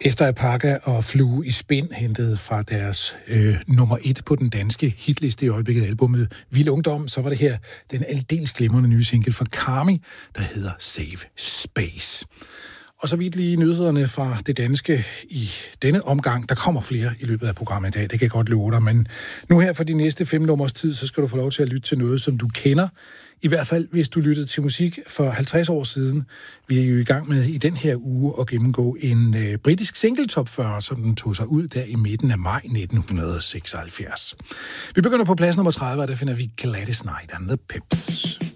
Efter Alpaca og Flue i Spind hentede fra deres nummer 1 på den danske hitliste i øjeblikket, albumet Vild Ungdom, så var det her den aldeles glimrende nye single fra Karmi, der hedder Save Space. Og så vidt lige nyhederne fra det danske i denne omgang. Der kommer flere i løbet af programmet i dag, det kan jeg godt love dig. Men nu her for de næste 5 nummers tid, så skal du få lov til at lytte til noget, som du kender. I hvert fald, hvis du lyttede til musik for 50 år siden. Vi er jo i gang med i den her uge at gennemgå en britisk single top 40, som den tog sig ud der i midten af maj 1976. Vi begynder på plads nummer 30, og der finder vi Gladys Knight and the Pips.